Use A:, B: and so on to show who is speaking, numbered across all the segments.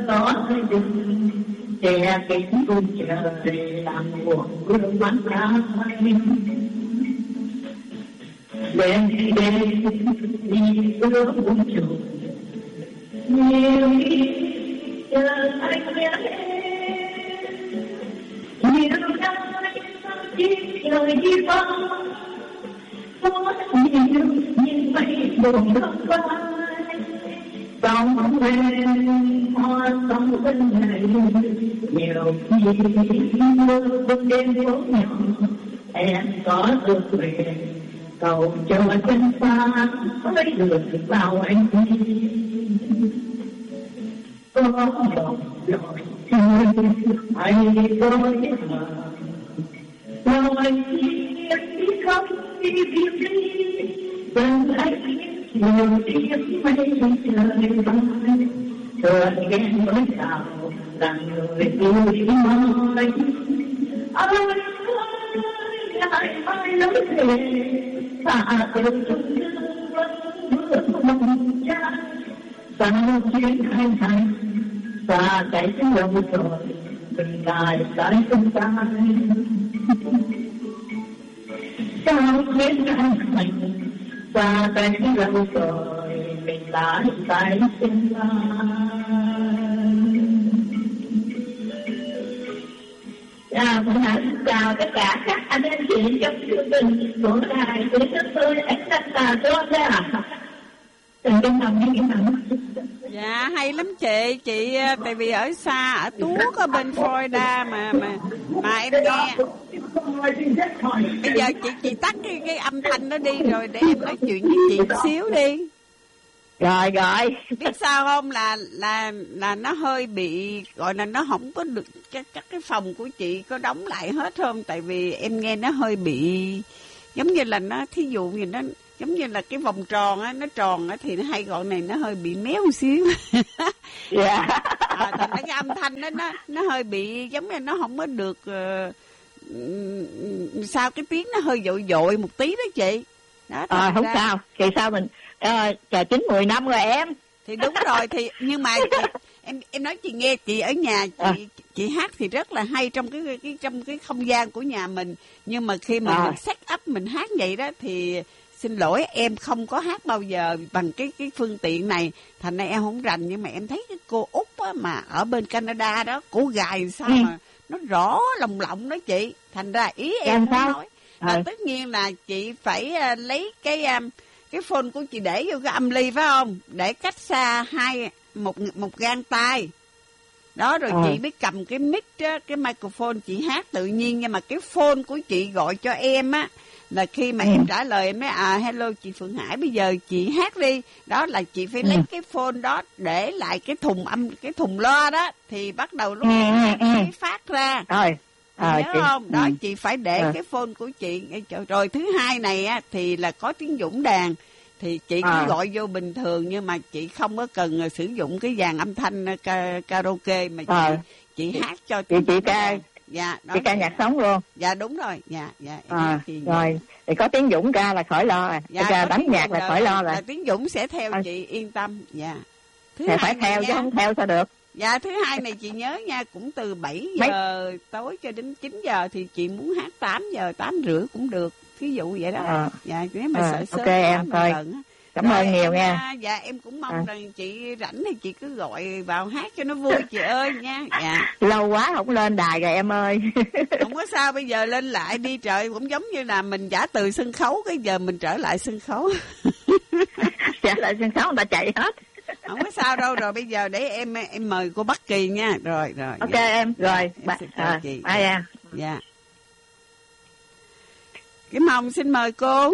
A: có đừng che kín cung trời làm buồn gương mắt ai đêm đi ước buông trùng nhiều khi chờ anh nhé nhiều năm chỉ trời đi vắng có nhiều nhưng mây buồn không phai sông bên hoa sông bên này nhiều khi mưa bông đêm phố nhỏ em có được về cầu cho chân xa mới được vào anh đi có một rồi anh có biết mà sao anh đi không đi việc đi rằng anh nhiều tiếng mây trời bay cơn ghen mới nào rằng người vui mãi ơi lại mai lắm về xa từ chung vẫn mong cha sao chuyến hai thành xa cái lâu rồi từng ngày tới chúng ta sao chuyến hai thành xa cái lâu rồi mình lại tại chúng ta. Chào tất cả các anh chị trong chương trình của đài của chúng tôi anh Tà Cho ra. Từng trong lòng như thế nào?
B: Dạ hay lắm chị tại vì ở xa ở Tuốt ở bên Florida mà em nghe. Bây giờ chị tắt cái âm thanh đó đi rồi để em nói chuyện với chị một xíu đi.
C: Rồi
B: biết sao không là nó hơi bị gọi là nó không có được các cái phòng của chị có đóng lại hết không, tại vì em nghe nó hơi bị giống như là nó thí dụ như nó giống như là cái vòng tròn á, nó tròn á thì nó hay gọi này nó hơi bị méo một xíu.
C: Dạ.
B: Thành cái âm thanh đó nó hơi bị giống như nó không có được sao cái tiếng nó hơi dội một tí đó chị. Đó,
C: không sao, thì sao mình chờ 9-10 năm rồi em.
B: Thì đúng rồi thì nhưng mà em nói chị nghe, chị ở nhà chị hát thì rất là hay trong cái không gian của nhà mình, nhưng mà khi mà mình set up mình hát vậy đó thì xin lỗi em không có hát bao giờ bằng cái phương tiện này, thành ra em không rành. Nhưng mà em thấy cái cô Út á, mà ở bên Canada đó, cổ gài sao mà nó rõ lồng lộng đó chị, thành ra ý em nói là tất nhiên là chị phải lấy cái phone của chị để vô cái âm ly phải không, để cách xa một gang tay đó rồi chị biết cầm cái mic á, cái microphone chị hát tự nhiên. Nhưng mà cái phone của chị gọi cho em á là khi mà em trả lời em nói hello chị Phượng Hải, bây giờ chị hát đi, đó là chị phải lấy cái phone đó để lại cái thùng âm, cái thùng loa đó thì bắt đầu lúc mới phát ra. Nhớ không? Đó chị phải để cái phone của chị. Rồi thứ hai này á thì là có tiếng Dũng đàn thì chị cứ gọi vô bình thường, nhưng mà chị không có cần sử dụng cái dàn âm thanh karaoke mà chị hát cho
C: chị ca.
B: Dạ,
C: chị ca nhạc sống luôn.
B: Dạ đúng rồi. Dạ
C: rồi thì có tiếng Dũng ca là khỏi lo rồi. Ca đánh nhạc là khỏi lo rồi.
B: Tiếng Dũng sẽ theo chị yên tâm. Dạ.
C: Phải theo chứ không theo sao được.
B: Dạ thứ hai này chị nhớ nha, cũng từ 7 giờ tối cho đến 9 giờ thì chị muốn hát 8 giờ 8 rưỡi cũng được, ví dụ vậy đó. Dạ nếu mà sợ sớm
C: em thôi. Cảm ơn nhiều nha.
B: Dạ em cũng mong rằng chị rảnh thì chị cứ gọi vào hát cho nó vui chị ơi nha. Dạ.
C: Lâu quá không lên đài rồi em ơi.
B: Không có sao, bây giờ lên lại đi trời, cũng giống như là mình trả từ sân khấu cái giờ mình trở lại sân khấu.
C: Trở lại sân khấu người ta chạy hết.
B: Không có sao đâu, rồi bây giờ để em mời cô Bắc Kỳ nha. Rồi.
C: Ok dạ. Em, rồi.
B: Chị.
C: Bye em.
B: Dạ. Kim Hồng xin mời cô.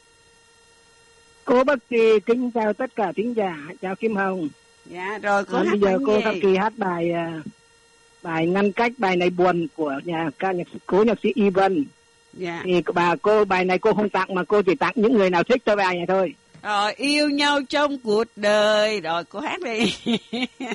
D: Cô Bắc Kỳ kính chào tất cả thính giả, chào Kim Hồng.
B: Dạ rồi cô hát
D: bây giờ cô Bắc Kỳ hát bài Ngăn Cách, bài này buồn của cố nhạc sĩ Ivan.
B: Dạ.
D: Thì cô bài này cô không tặng mà cô chỉ tặng những người nào thích tôi bài này thôi.
B: Rồi yêu nhau trong cuộc đời, rồi cô hát đi.